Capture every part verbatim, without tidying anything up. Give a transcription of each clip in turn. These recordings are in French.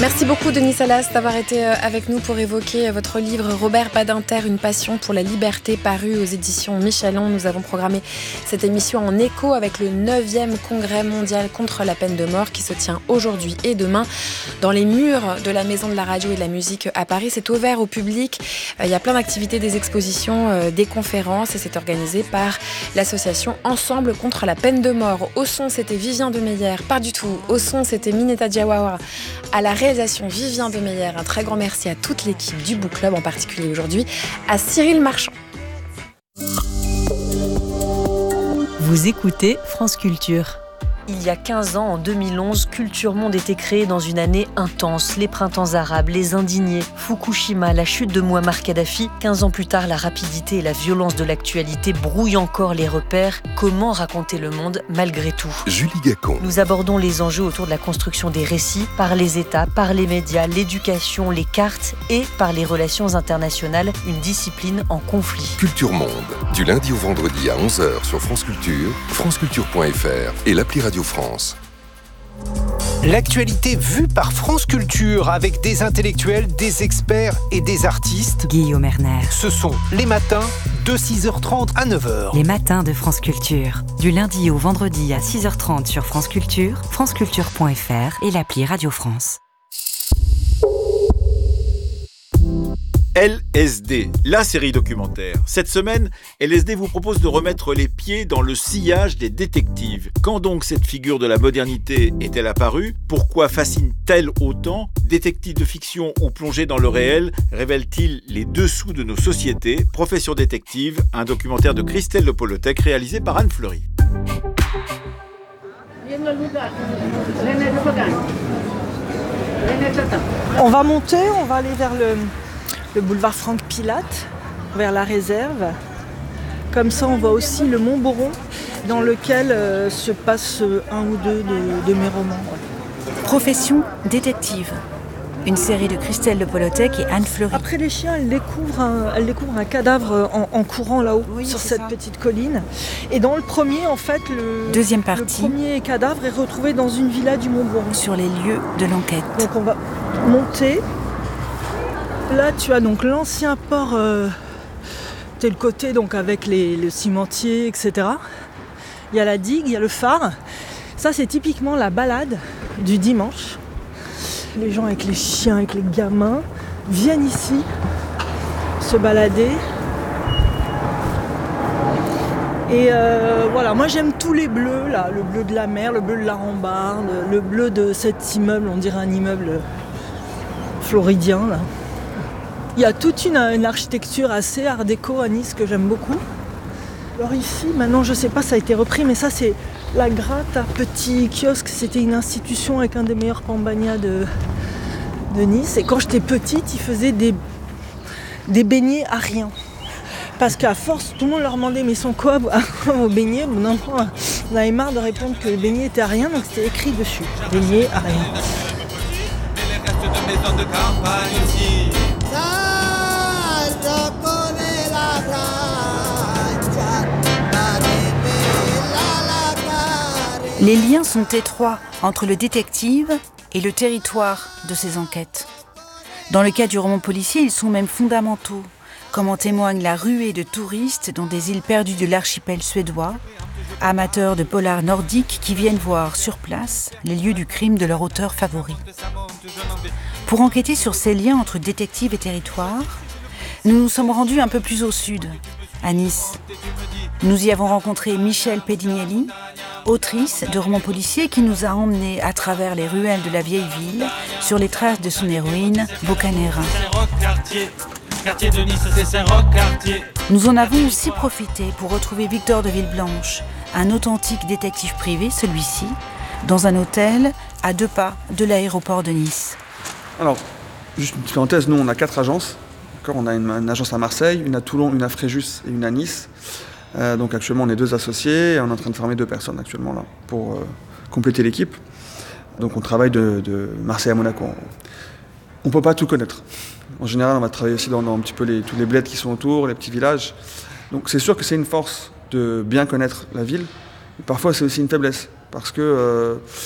Merci beaucoup Denis Salas d'avoir été avec nous pour évoquer votre livre Robert Badinter, une passion pour la liberté, paru aux éditions Michelin. Nous avons programmé cette émission en écho avec le neuvième congrès mondial contre la peine de mort qui se tient aujourd'hui et demain dans les murs de la Maison de la Radio et de la Musique à Paris. C'est ouvert au public, il y a plein d'activités, des expositions, des conférences et c'est organisé par l'association Ensemble contre la peine de mort. Au son, c'était Vivien Demeyer, pas du tout. Au son, c'était Mineta Diawara. À la réalisation, Vivien Demeyer. Un très grand merci à toute l'équipe du Book Club, en particulier aujourd'hui à Cyril Marchand. Vous écoutez France Culture. Il y a quinze ans, en deux mille onze, Culture Monde était créée dans une année intense. Les printemps arabes, les indignés, Fukushima, la chute de Mouammar Kadhafi. quinze ans plus tard, la rapidité et la violence de l'actualité brouillent encore les repères. Comment raconter le monde malgré tout ? Julie Gacon. Nous abordons les enjeux autour de la construction des récits par les États, par les médias, l'éducation, les cartes et par les relations internationales, une discipline en conflit. Culture Monde, du lundi au vendredi à onze heures sur France Culture, franceculture point f r et l'appli Radio France. L'actualité vue par France Culture avec des intellectuels, des experts et des artistes. Guillaume Erner. Ce sont les matins de six heures trente à neuf heures. Les matins de France Culture. Du lundi au vendredi à six heures trente sur France Culture, franceculture point f r et l'appli Radio France. L S D, la série documentaire. Cette semaine, L S D vous propose de remettre les pieds dans le sillage des détectives. Quand donc cette figure de la modernité est-elle apparue ? Pourquoi fascine-t-elle autant ? Détectives de fiction ou plongés dans le réel révèlent-ils les dessous de nos sociétés ? Profession détective, un documentaire de Christelle Le Polotec réalisé par Anne Fleury. On va monter, on va aller vers le... le boulevard Franck Pilate, vers la réserve. Comme ça, on voit aussi le Mont Boron, dans lequel euh, se passe un ou deux de, de mes romans. Profession détective. Une série de Christelle Le Polotec et Anne Fleury. Après les chiens, elle découvre un, elle découvre un cadavre en, en courant là-haut, oui, sur c'est cette ça. petite colline. Et dans le premier, en fait, le, Deuxième partie. le premier cadavre est retrouvé dans une villa du Mont Boron. Sur les lieux de l'enquête. Donc on va monter. Là, tu as donc l'ancien port, euh, tel côté donc avec les, le cimentier, et cetera. Il y a la digue, il y a le phare. Ça, c'est typiquement la balade du dimanche. Les gens avec les chiens, avec les gamins, viennent ici se balader. Et euh, voilà, moi j'aime tous les bleus, là, le bleu de la mer, le bleu de la rambarde, le bleu de cet immeuble, on dirait un immeuble floridien, là. Il y a toute une, une architecture assez art déco à Nice que j'aime beaucoup. Alors ici, maintenant je sais pas, ça a été repris, mais ça c'est la Gratte, un petit kiosque. C'était une institution avec un des meilleurs pambagnas de, de Nice. Et quand j'étais petite, ils faisaient des, des beignets à rien. Parce qu'à force, tout le monde leur demandait mais ils sont quoi vos beignets ? Bon, non, on avait marre de répondre que les beignets étaient à rien, donc c'était écrit dessus. Beignets à rien. Les liens sont étroits entre le détective et le territoire de ses enquêtes. Dans le cas du roman policier, ils sont même fondamentaux, comme en témoigne la ruée de touristes dans des îles perdues de l'archipel suédois, amateurs de polar nordiques qui viennent voir sur place les lieux du crime de leur auteur favori. Pour enquêter sur ces liens entre détective et territoire, nous nous sommes rendus un peu plus au sud, à Nice. Nous y avons rencontré Michèle Pedignelli, autrice de romans policiers qui nous a emmenés à travers les ruelles de la vieille ville sur les traces de son héroïne, Boccanegra. Nous en avons aussi profité pour retrouver Victor de Villeblanche, un authentique détective privé, celui-ci, dans un hôtel à deux pas de l'aéroport de Nice. Alors, juste une petite parenthèse, nous on a quatre agences. On a une, une agence à Marseille, une à Toulon, une à Fréjus et une à Nice. Euh, donc actuellement on est deux associés et on est en train de former deux personnes actuellement là pour euh, compléter l'équipe. Donc on travaille de, de Marseille à Monaco. On ne peut pas tout connaître. En général on va travailler aussi dans, dans un petit peu les, tous les bleds qui sont autour, les petits villages. Donc c'est sûr que c'est une force de bien connaître la ville. Mais parfois c'est aussi une faiblesse parce que euh,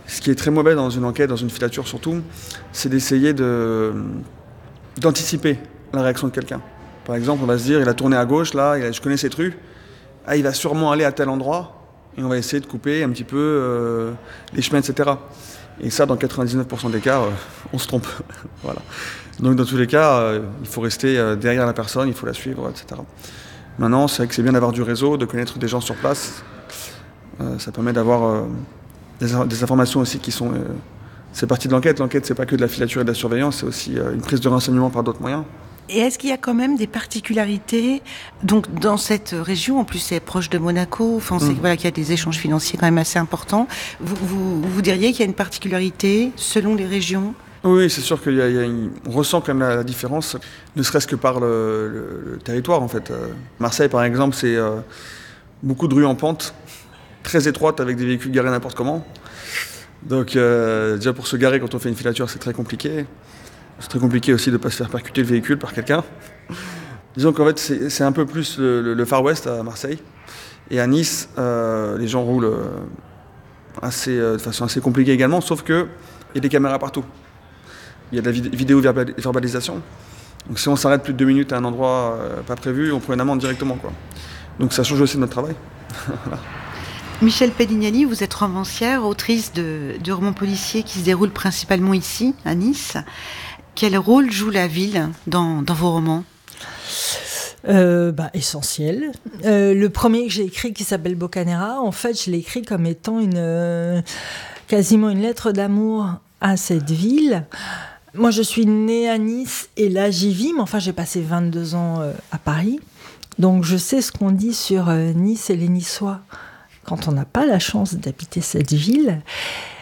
Ce qui est très mauvais dans une enquête, dans une filature surtout, c'est d'essayer de, d'anticiper la réaction de quelqu'un. Par exemple, on va se dire, il a tourné à gauche, là, il a, je connais cette rue, ah, il va sûrement aller à tel endroit, et on va essayer de couper un petit peu euh, les chemins, et cetera. Et ça, dans quatre-vingt-dix-neuf pour cent des cas, euh, on se trompe. Voilà. Donc dans tous les cas, euh, il faut rester euh, derrière la personne, il faut la suivre, et cetera. Maintenant, c'est vrai que c'est bien d'avoir du réseau, de connaître des gens sur place. Euh, ça permet d'avoir euh, des, des informations aussi qui sont... Euh, c'est partie de l'enquête. L'enquête, c'est pas que de la filature et de la surveillance, c'est aussi euh, une prise de renseignement par d'autres moyens. Et est-ce qu'il y a quand même des particularités donc dans cette région, en plus c'est proche de Monaco, enfin, on sait mmh. voilà, qu'il y a des échanges financiers quand même assez importants. Vous, vous, vous diriez qu'il y a une particularité selon les régions ? Oui, c'est sûr qu'on ressent quand même la, la différence, ne serait-ce que par le, le, le territoire en fait. Euh, Marseille par exemple, c'est euh, beaucoup de rues en pente, très étroites avec des véhicules garés n'importe comment. Donc euh, déjà pour se garer quand on fait une filature, c'est très compliqué. C'est très compliqué aussi de ne pas se faire percuter le véhicule par quelqu'un. Disons qu'en fait, c'est, c'est un peu plus le, le, le Far West à Marseille. Et à Nice, euh, les gens roulent assez, euh, de façon assez compliquée également, sauf qu'il y a des caméras partout. Il y a de la vid- vidéo-verbalisation. Donc si on s'arrête plus de deux minutes à un endroit euh, pas prévu, on prend une amende directement, quoi. Donc ça change aussi notre travail. Voilà. Michèle Pedignani, vous êtes romancière, autrice de, de romans policiers qui se déroulent principalement ici, à Nice. Quel rôle joue la ville dans, dans vos romans ? Euh, bah, essentiel. Euh, le premier que j'ai écrit, qui s'appelle Bocanera, en fait, je l'ai écrit comme étant une, euh, quasiment une lettre d'amour à cette ville. Moi, je suis née à Nice et là, j'y vis, mais enfin, j'ai passé vingt-deux ans euh, à Paris. Donc, je sais ce qu'on dit sur euh, Nice et les Niçois quand on n'a pas la chance d'habiter cette ville.